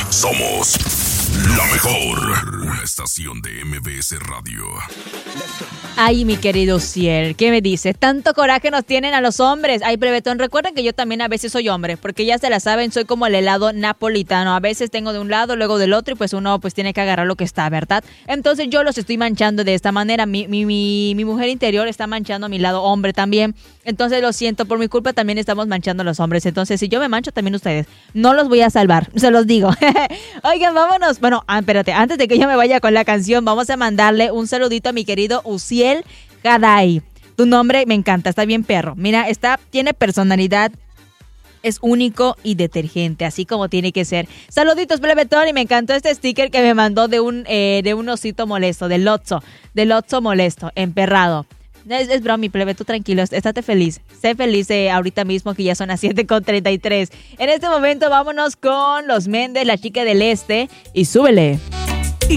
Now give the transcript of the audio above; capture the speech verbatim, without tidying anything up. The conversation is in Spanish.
Somos la mejor. Una estación de M B S Radio. Ay, mi querido Ciel, ¿qué me dices? Tanto coraje nos tienen a los hombres. Ay, Plebetón, recuerden que yo también a veces soy hombre, porque ya se la saben, soy como el helado napolitano. A veces tengo de un lado, luego del otro, y pues uno pues tiene que agarrar lo que está, ¿verdad? Entonces yo los estoy manchando de esta manera. Mi, mi, mi, mi mujer interior está manchando a mi lado hombre también. Entonces lo siento, por mi culpa también estamos manchando a los hombres. Entonces si yo me mancho, también ustedes. No los voy a salvar, se los digo. Oigan, vámonos. Bueno, ah, espérate, antes de que yo me vaya con la canción, vamos a mandarle un saludito a mi querido Uciel Haday. Tu nombre me encanta, está bien perro. Mira, está, tiene personalidad, es único y detergente, así como tiene que ser. Saluditos, Plebetón, y me encantó este sticker que me mandó de un, eh, de un osito molesto, del Lotso, del Lotso molesto, emperrado. Es, es broma, mi plebe, tú tranquilo, estate feliz. Sé feliz eh, ahorita mismo que ya son las siete con treinta y tres. En este momento vámonos con Los Méndez, La Chica del Este, y súbele.